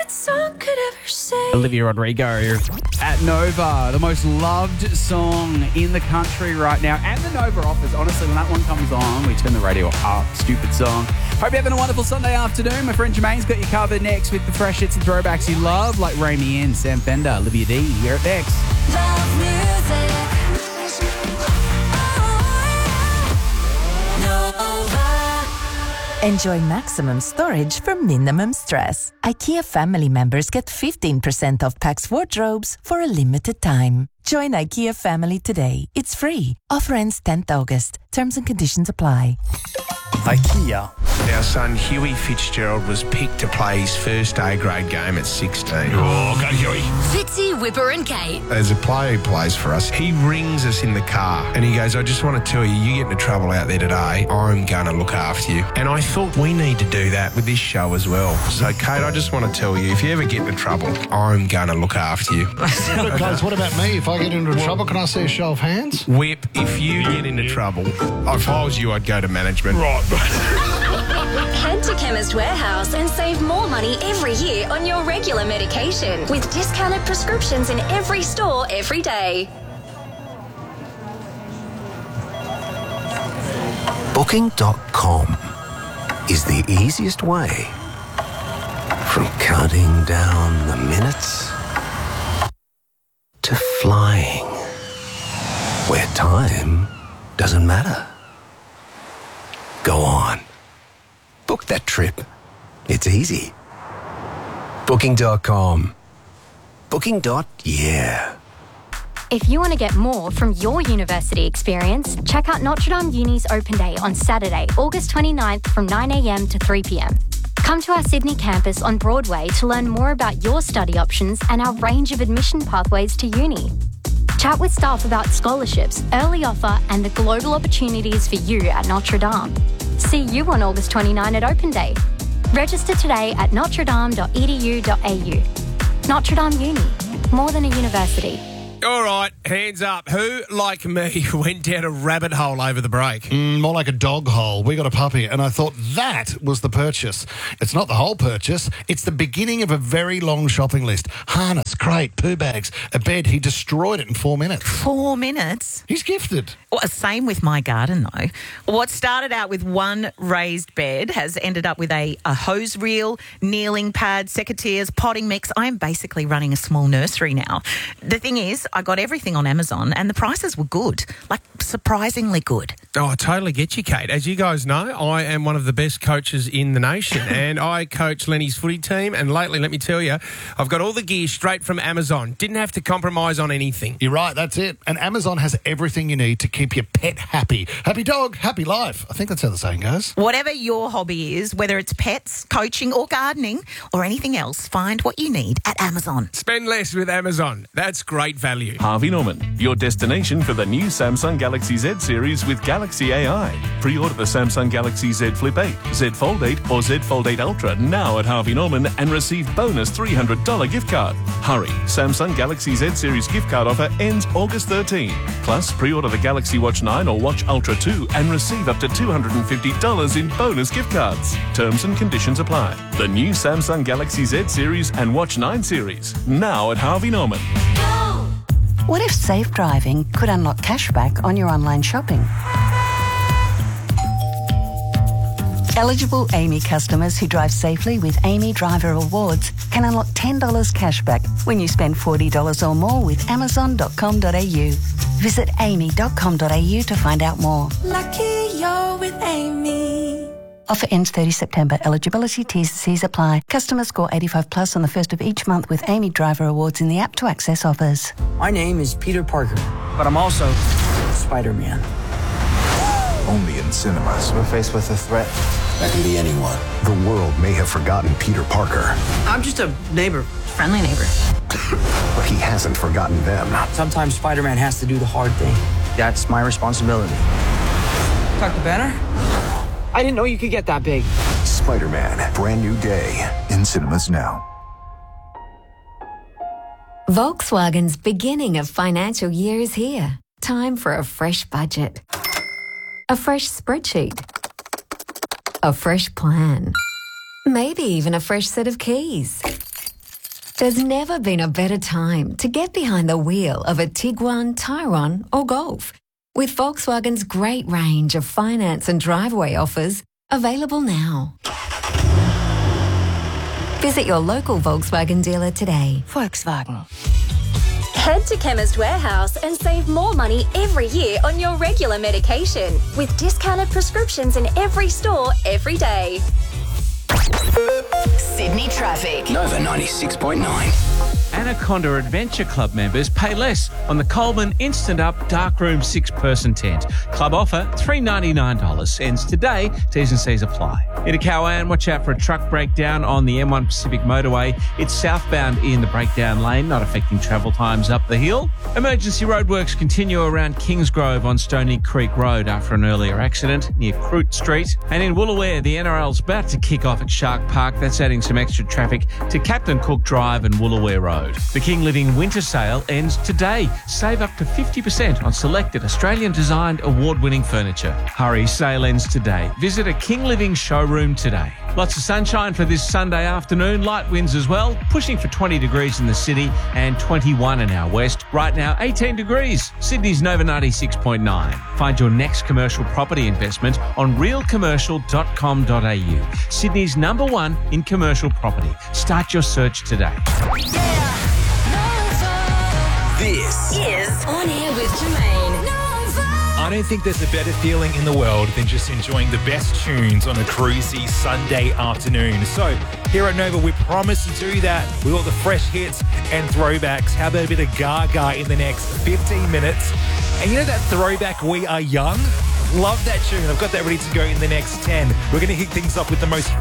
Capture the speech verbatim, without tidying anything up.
that song could ever say. Olivia Rodrigo at Nova, the most loved song in the country right now. And the Nova offers, honestly, when that one comes on, we turn the radio up. Stupid song. Hope you're having a wonderful Sunday afternoon. My friend Jermaine's got you covered next with the fresh hits and throwbacks you love, like Rami N, Sam Fender, Olivia D. Here at next. Love music. Enjoy maximum storage for minimum stress. IKEA family members get fifteen percent off Pax wardrobes for a limited time. Join IKEA family today. It's free. Offer ends tenth August. Terms and conditions apply. IKEA. Our son Huey Fitzgerald was picked to play his first A-grade game at sixteen. Oh, go Huey. Fitzy, Whipper and Kate. As a player who plays for us, he rings us in the car and he goes, I just want to tell you, you get into trouble out there today, I'm going to look after you. And I thought we need to do that with this show as well. So, Kate, I just want to tell you, if you ever get into trouble, I'm going to look after you. But guys, what about me? If I get into trouble, can I see a show of hands? Whip, if you get into trouble, if I was you, I'd go to management. Right. Head to Chemist Warehouse and save more money every year on your regular medication with discounted prescriptions in every store every day. Booking dot com is the easiest way from counting down the minutes to flying, where time doesn't matter. Go on. Book that trip. It's easy. Booking dot com. Booking. Yeah. If you want to get more from your university experience, check out Notre Dame Uni's Open Day on Saturday, August twenty-ninth from nine a.m. to three p.m. Come to our Sydney campus on Broadway to learn more about your study options and our range of admission pathways to uni. Chat with staff about scholarships, early offer and the global opportunities for you at Notre Dame. See you on August twenty-ninth at Open Day. Register today at notre dame dot e d u dot a u. Notre Dame Uni, more than a university. All right, hands up. Who, like me, went down a rabbit hole over the break? Mm, more like a dog hole. We got a puppy, and I thought that was the purchase. It's not the whole purchase. It's the beginning of a very long shopping list. Harness, crate, poo bags, a bed. He destroyed it in four minutes. Four minutes? He's gifted. Well, same with my garden, though. What started out with one raised bed has ended up with a, a hose reel, kneeling pad, secateurs, potting mix. I am basically running a small nursery now. The thing is, I got everything on Amazon and the prices were good, like surprisingly good. Oh, I totally get you, Kate. As you guys know, I am one of the best coaches in the nation and I coach Lenny's footy team, and lately, let me tell you, I've got all the gear straight from Amazon. Didn't have to compromise on anything. You're right, that's it. And Amazon has everything you need to keep your pet happy. Happy dog, happy life. I think that's how the saying goes. Whatever your hobby is, whether it's pets, coaching or gardening or anything else, find what you need at Amazon. Spend less with Amazon. That's great value. Harvey Norman, your destination for the new Samsung Galaxy Z series with Galaxy A I. Pre-order the Samsung Galaxy Z Flip eight, Z Fold eight or Z Fold eight Ultra now at Harvey Norman and receive bonus three hundred dollars gift card. Hurry, Samsung Galaxy Z series gift card offer ends August thirteenth. Plus, pre-order the Galaxy Watch nine or Watch Ultra two and receive up to two hundred fifty dollars in bonus gift cards. Terms and conditions apply. The new Samsung Galaxy Z series and Watch nine series now at Harvey Norman. What if safe driving could unlock cashback on your online shopping? Eligible Amy customers who drive safely with Amy Driver Rewards can unlock ten dollars cashback when you spend forty dollars or more with amazon dot com dot a u. Visit amy dot com dot a u to find out more. Lucky you're with Amy. Offer ends thirtieth September. Eligibility T's and C's apply. Customers score eighty-five plus on the first of each month with Amy Driver Awards in the app to access offers. My name is Peter Parker, but I'm also Spider-Man. Only in cinemas. We're faced with a threat. That can be anyone. The world may have forgotten Peter Parker. I'm just a neighbor. Friendly neighbor. But he hasn't forgotten them. Sometimes Spider-Man has to do the hard thing. That's my responsibility. Doctor Banner? I didn't know you could get that big. Spider-Man, brand new day. In cinemas now. Volkswagen's beginning of financial year is here. Time for a fresh budget. A fresh spreadsheet. A fresh plan. Maybe even a fresh set of keys. There's never been a better time to get behind the wheel of a Tiguan, Tyrone or Golf. With Volkswagen's great range of finance and driveway offers available now. Visit your local Volkswagen dealer today. Volkswagen. Head to Chemist Warehouse and save more money every year on your regular medication with discounted prescriptions in every store every day. Sydney traffic. Nova ninety-six point nine. Anaconda Adventure Club members pay less on the Coleman Instant Up Darkroom six-person tent. Club offer three dollars ninety-nine. Ends today. T's and C's apply. In Cowan, watch out for a truck breakdown on the M one Pacific motorway. It's southbound in the breakdown lane, not affecting travel times up the hill. Emergency roadworks continue around Kingsgrove on Stony Creek Road after an earlier accident near Croot Street. And in Woolooware, the N R L's about to kick off at Shark Park. That's adding some extra traffic to Captain Cook Drive and Woolooware Road. The King Living Winter Sale ends today. Save up to fifty percent on selected Australian-designed award-winning furniture. Hurry, sale ends today. Visit a King Living showroom today. Lots of sunshine for this Sunday afternoon. Light winds as well, pushing for twenty degrees in the city and twenty-one in our west. Right now, eighteen degrees. Sydney's Nova ninety-six point nine. Find your next commercial property investment on real commercial dot com dot a u. Sydney's number one in commercial property. Start your search today. This is On Air with Jermaine. I don't think there's a better feeling in the world than just enjoying the best tunes on a cruisy Sunday afternoon. So here at Nova, we promise to do that with all the fresh hits and throwbacks. How about a bit of Gaga in the next fifteen minutes? And you know that throwback We Are Young? Love that tune. I've got that ready to go in the next ten. We're going to hit things up with the most